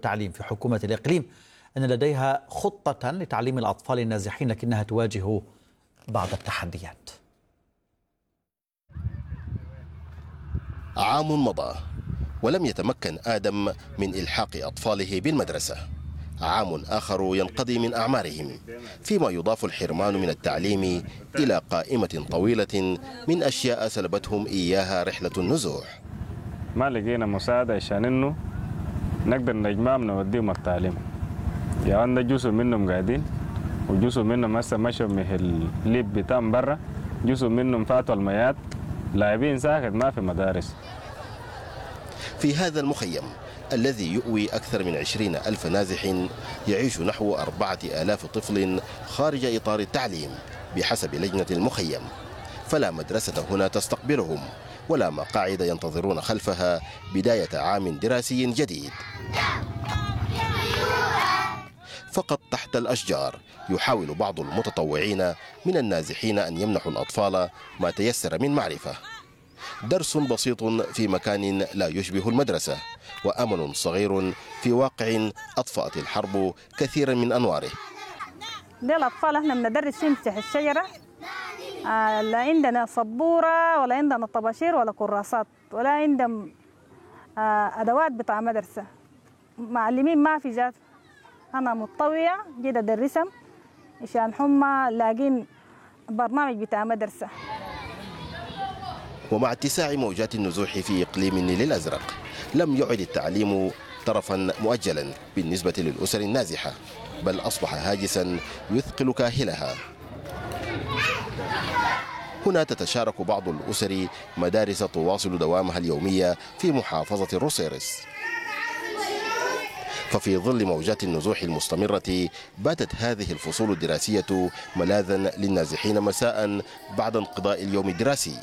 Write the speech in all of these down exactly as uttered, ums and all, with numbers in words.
والتعليم في حكومة الإقليم أن لديها خطة لتعليم الأطفال النازحين، لكنها تواجه بعض التحديات. عام مضى ولم يتمكن آدم من إلحاق أطفاله بالمدرسة، عام آخر ينقضي من أعمارهم، فيما يضاف الحرمان من التعليم إلى قائمة طويلة من أشياء سلبتهم إياها رحلة النزوح. ما لقينا مساعدة عشان إنه نقدر نجمعهم نوديهم التعليم. يا عندنا جزء منهم قاعدين وجزء منهم هسه مشوا من الليب بتاعهم برا، جزء منهم فاتوا الميات لاعبين ساكت ما في مدارس. في هذا المخيم الذي يؤوي أكثر من عشرين ألف نازح يعيش نحو أربعة آلاف طفل خارج إطار التعليم بحسب لجنة المخيم، فلا مدرسة هنا تستقبلهم ولا مقاعد ينتظرون خلفها بداية عام دراسي جديد. فقط تحت الأشجار يحاول بعض المتطوعين من النازحين أن يمنحوا الأطفال ما تيسر من معرفة، درس بسيط في مكان لا يشبه المدرسة، وأمل صغير في واقع أطفأت الحرب كثيرا من أنواره. دي الأطفال احنا بندرس فيهم تحت الشجرة، آه لا عندنا سبورة ولا عندنا طباشير ولا كراسات ولا عندنا آه أدوات بتاع مدرسة، معلمين ما في ذات. أنا متطوعة جيت أدرسهم عشان هم لاقين برنامج بتاع مدرسة. ومع اتساع موجات النزوح في إقليم النيل الأزرق لم يعد التعليم طرفا مؤجلا بالنسبة للأسر النازحة، بل أصبح هاجسا يثقل كاهلها. هنا تتشارك بعض الأسر مدارس تواصل دوامها اليومية في محافظة الروسيرس، ففي ظل موجات النزوح المستمرة باتت هذه الفصول الدراسية ملاذا للنازحين مساء بعد انقضاء اليوم الدراسي.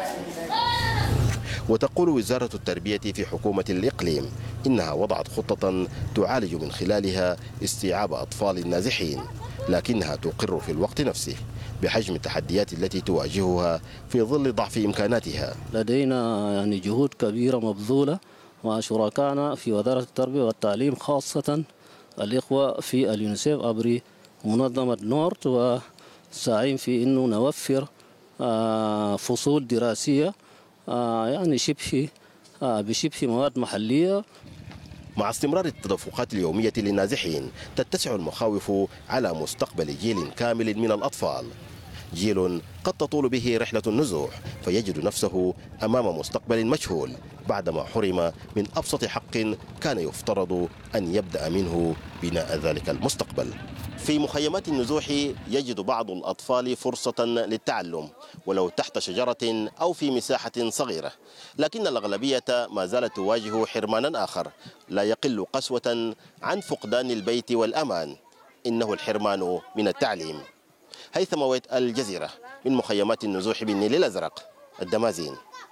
وتقول وزارة التربية في حكومة الإقليم إنها وضعت خطة تعالج من خلالها استيعاب أطفال النازحين، لكنها تقر في الوقت نفسه بحجم التحديات التي تواجهها في ظل ضعف إمكاناتها. لدينا يعني جهود كبيرة مبذولة مع شركائنا في وزارة التربية والتعليم، خاصة الإخوة في اليونيسيف عبر منظمة نورت، وساعين في أنه نوفر فصول دراسية يعني شبه بشبه مواد محلية. مع استمرار التدفقات اليومية للنازحين تتسع المخاوف على مستقبل جيل كامل من الأطفال، جيل قد تطول به رحلة النزوح فيجد نفسه أمام مستقبل مجهول بعدما حرم من أبسط حق كان يفترض أن يبدأ منه بناء ذلك المستقبل. في مخيمات النزوح يجد بعض الأطفال فرصة للتعلم ولو تحت شجرة أو في مساحة صغيرة، لكن الأغلبية ما زالت تواجه حرمانا آخر لا يقل قسوة عن فقدان البيت والأمان، إنه الحرمان من التعليم. هيثم ويت، الجزيرة، من مخيمات النزوح بالنيل الأزرق، الدمازين.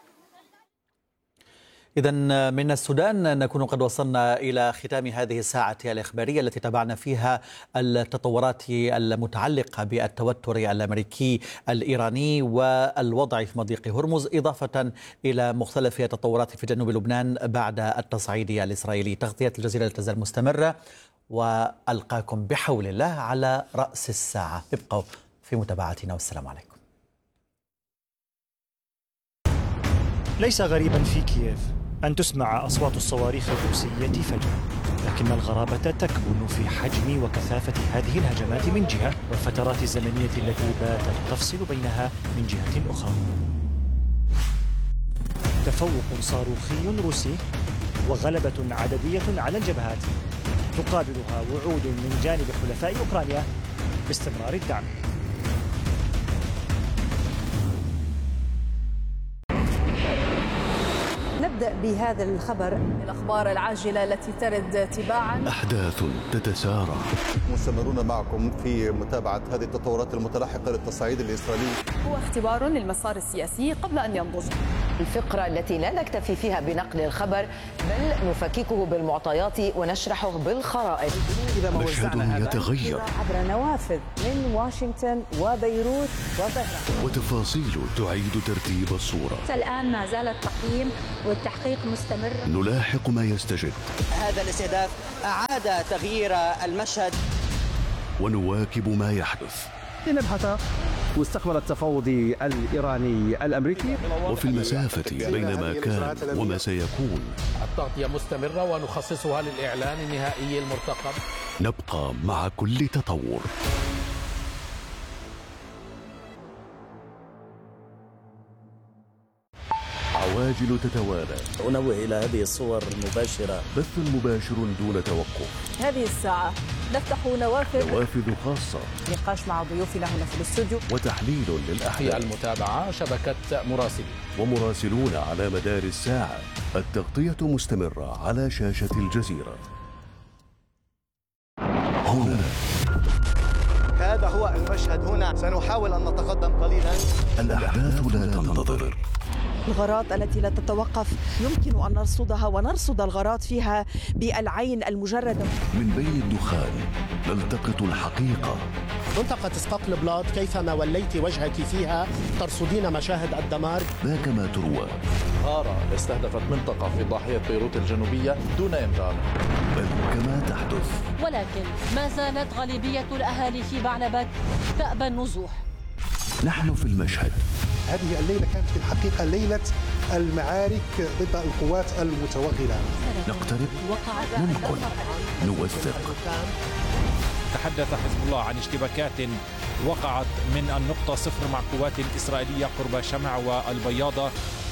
إذن من السودان نكون قد وصلنا إلى ختام هذه الساعة الإخبارية التي تابعنا فيها التطورات المتعلقة بالتوتر الأمريكي الإيراني والوضع في مضيق هرمز، إضافة إلى مختلف التطورات في جنوب لبنان بعد التصعيد الإسرائيلي. تغطية الجزيرة لا تزال مستمرة، وألقاكم بحول الله على رأس الساعة. ابقوا في متابعتنا والسلام عليكم. ليس غريبا في كييف أن تسمع أصوات الصواريخ الروسية فجأة، لكن الغرابة تكمن في حجم وكثافة هذه الهجمات من جهة، والفترات الزمنية التي باتت تفصل بينها من جهة أخرى. تفوق صاروخي روسي وغلبة عددية على الجبهات تقابلها وعود من جانب حلفاء أوكرانيا باستمرار الدعم. نبدأ بهذا الخبر، الأخبار العاجلة التي ترد تباعا. أحداث تتسارع. مستمرون معكم في متابعة هذه التطورات المتلاحقة للتصعيد الإسرائيلي. هو اختبار للمسار السياسي قبل أن ينضج. الفقرة التي لا نكتفي فيها بنقل الخبر بل نفككه بالمعطيات ونشرحه بالخرائط. مشهد يتغير عبر نوافذ من واشنطن وبيروت وطهران، وتفاصيل تعيد ترتيب الصورة. الآن ما زال التقييم والتحقيق مستمر. نلاحق ما يستجد. هذا الاستهداف أعاد تغيير المشهد، ونواكب ما يحدث. لنبحث مستقبل التفاوض الإيراني الأمريكي. وفي المسافة بين ما كان وما سيكون التغطية مستمرة ونخصصها للإعلان النهائي المرتقب. نبقى مع كل تطور. عواجل تتوالى. أنوه إلى هذه الصور المباشرة. بث مباشر دون توقف. هذه الساعة نفتح نوافذ نوافذ خاصة. نقاش مع ضيوفنا هنا في الاستوديو. وتحليل للأحداث. في المتابعة شبكة مراسلين. ومراسلون على مدار الساعة. التغطية مستمرة على شاشة الجزيرة. هنا هذا هو المشهد. هنا سنحاول أن نتقدم قليلا. الأحداث لا تنتظر. الغارات التي لا تتوقف يمكن أن نرصدها ونرصد الغارات فيها بالعين المجردة. من بين الدخان نلتقط الحقيقة. منطقة اسقاط البلاط كيفما وليت وجهك فيها ترصدين مشاهد الدمار. لا كما تروى. غارة استهدفت منطقة في ضاحية بيروت الجنوبية دون إنذار، بل كما تحدث. ولكن ما زالت غالبية الأهالي في بعلبك تأبى النزوح. نحن في المشهد. هذه الليلة كانت في الحقيقة ليلة المعارك ضد القوات المتوغلة. نقترب، ننقل، نوثق. تحدث حزب الله عن اشتباكات وقعت من النقطة صفر مع قوات إسرائيلية قرب شمع والبياضة.